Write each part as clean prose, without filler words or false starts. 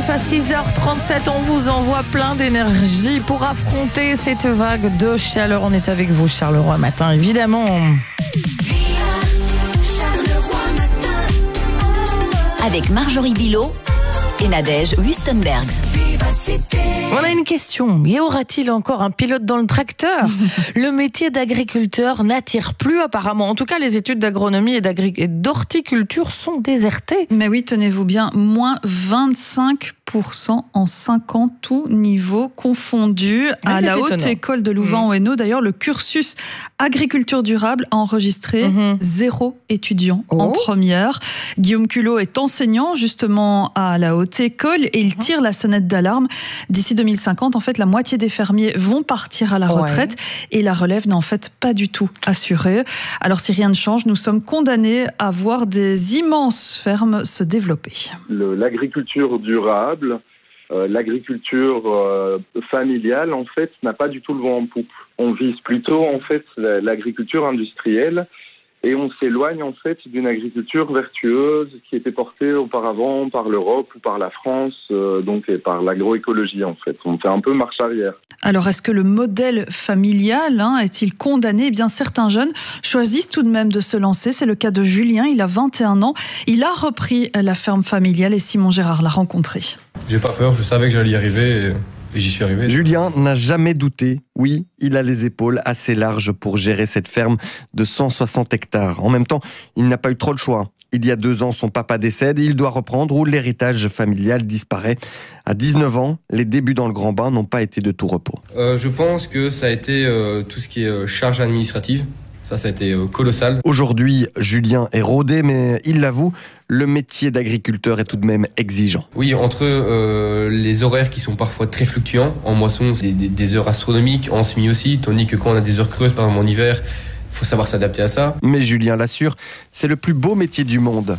RCF à 6h37. On vous envoie plein d'énergie pour affronter cette vague de chaleur. On est avec vous, Charleroi Matin, évidemment. Avec Marjorie Bilot et Nadège Wustenbergs. On a une question. Y aura-t-il encore un pilote dans le tracteur ? Le métier d'agriculteur n'attire plus apparemment. En tout cas, les études d'agronomie et d'horticulture sont désertées. Mais oui, tenez-vous bien, moins 25% en 5 ans, tout niveau confondu. À la Haute École de Louvain-en-Hainaut, d'ailleurs, le cursus agriculture durable a enregistré 0 étudiant en première. Guillaume Culot est enseignant justement à la Haute École et il tire la sonnette d'alarme. D'ici 2050, en fait, la moitié des fermiers vont partir à la retraite et la relève n'est en fait pas du tout assurée. Alors si rien ne change, nous sommes condamnés à voir des immenses fermes se développer. L'agriculture durable, l'agriculture familiale, en fait, n'a pas du tout le vent en poupe. On vise plutôt, en fait, l'agriculture industrielle. Et on s'éloigne en fait d'une agriculture vertueuse qui était portée auparavant par l'Europe ou par la France, et par l'agroécologie en fait. On fait un peu marche arrière. Alors est-ce que le modèle familial est-il condamné ? Eh bien certains jeunes choisissent tout de même de se lancer. C'est le cas de Julien, il a 21 ans. Il a repris la ferme familiale et Simon Gérard l'a rencontré. J'ai pas peur, je savais que j'allais y arriver et j'y suis arrivé. Julien n'a jamais douté. Oui, il a les épaules assez larges pour gérer cette ferme de 160 hectares. En même temps, il n'a pas eu trop le choix. Il y a 2 ans, son papa décède et il doit reprendre ou l'héritage familial disparaît. À 19 ans, les débuts dans le grand bain n'ont pas été de tout repos. Je pense que ça a été tout ce qui est charge administrative. Ça a été colossal. Aujourd'hui, Julien est rodé, mais il l'avoue, le métier d'agriculteur est tout de même exigeant. Oui, entre les horaires qui sont parfois très fluctuants. En moisson, c'est des heures astronomiques, en semis aussi, tandis que quand on a des heures creuses, par exemple en hiver, il faut savoir s'adapter à ça. Mais Julien l'assure, c'est le plus beau métier du monde.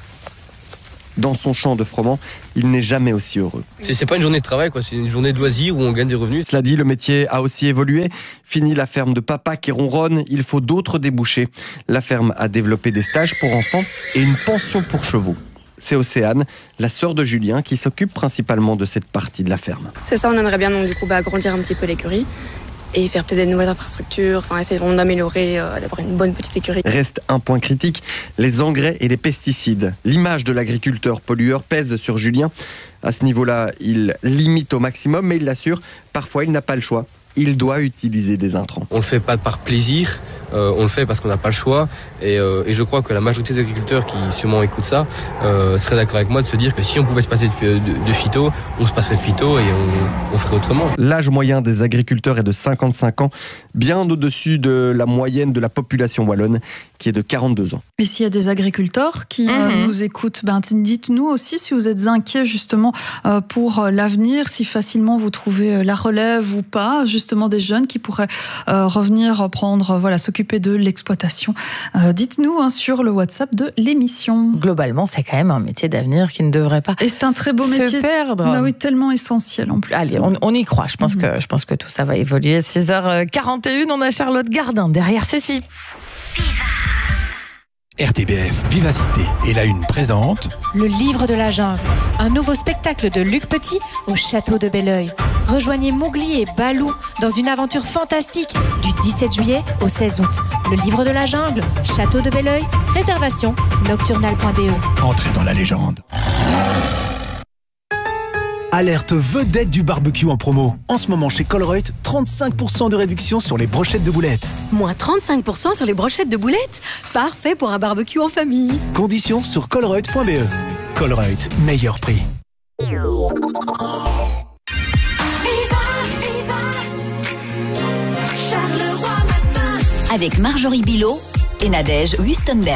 Dans son champ de froment, il n'est jamais aussi heureux. C'est pas une journée de travail, c'est une journée de loisir où on gagne des revenus. Cela dit, le métier a aussi évolué. Fini la ferme de papa qui ronronne, il faut d'autres débouchés. La ferme a développé des stages pour enfants et une pension pour chevaux. C'est Océane, la sœur de Julien, qui s'occupe principalement de cette partie de la ferme. C'est ça, on aimerait bien agrandir un petit peu l'écurie et faire peut-être des nouvelles infrastructures, essayer d'améliorer, d'avoir une bonne petite écurie. Reste un point critique, les engrais et les pesticides. L'image de l'agriculteur pollueur pèse sur Julien. À ce niveau-là, il limite au maximum, mais il l'assure, parfois il n'a pas le choix. Il doit utiliser des intrants. On le fait pas par plaisir, on le fait parce qu'on n'a pas le choix. Et je crois que la majorité des agriculteurs qui sûrement écoutent ça seraient d'accord avec moi de se dire que si on pouvait se passer de phyto, on se passerait de phyto et on ferait autrement. L'âge moyen des agriculteurs est de 55 ans, bien au-dessus de la moyenne de la population wallonne qui est de 42 ans. Et s'il y a des agriculteurs qui nous écoutent, dites-nous aussi si vous êtes inquiets justement pour l'avenir, si facilement vous trouvez la relève ou pas, justement des jeunes qui pourraient revenir s'occuper de l'exploitation. Dites-nous sur le WhatsApp de l'émission. Globalement, c'est quand même un métier d'avenir qui ne devrait pas et c'est un très beau métier. Se perdre. Oui, tellement essentiel en plus. Allez, on y croit. Je pense que tout ça va évoluer. 6h41, on a Charlotte Gardin derrière ceci. RTBF Vivacité et la Une présente Le Livre de la Jungle, un nouveau spectacle de Luc Petit au château de Belleuil. Rejoignez Mowgli et Balou dans une aventure fantastique du 17 juillet au 16 août. Le Livre de la Jungle, château de Belleuil, réservation nocturnal.be. Entrez dans la légende. Alerte vedette du barbecue en promo. En ce moment chez Colruyt, 35% de réduction sur les brochettes de boulettes. Moins 35% sur les brochettes de boulettes. Parfait pour un barbecue en famille. Conditions sur colruyt.be. Colruyt, meilleur prix. Avec Marjorie Bilot et Nadège Wustenbergs.